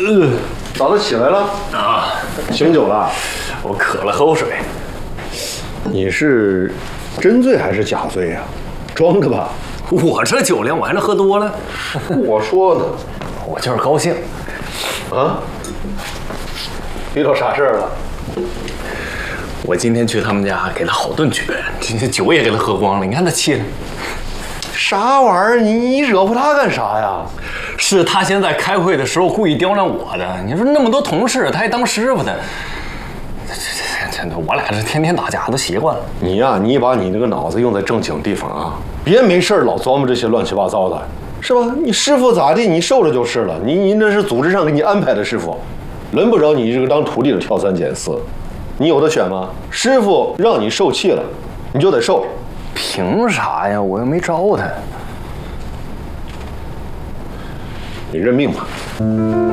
早都起来了啊， 醒酒了？ 我渴了，喝口水。 你是真醉还是假醉呀？装的吧？ 我这酒量，我还能喝多了？ 我说呢， 我就是高兴。 啊？遇到啥事儿了？ 我今天去他们家给他好顿绝，今天酒也给他喝光了。你看他气的。 啥玩意儿？你惹祸他干啥呀？ 是他现在开会的时候故意刁难我的。你说那么多同事，他还当师傅的。我俩这天天打架都习惯了。 你呀，你把你那个脑子用在正经地方啊，别没事老琢磨这些乱七八糟的，是吧？你师傅咋地，你受着就是了。你那是组织上给你安排的师傅，轮不着你这个当徒弟的挑三拣四。你有的选吗？师傅让你受气了，你就得受。 凭啥呀？我又没招他。 你认命吧。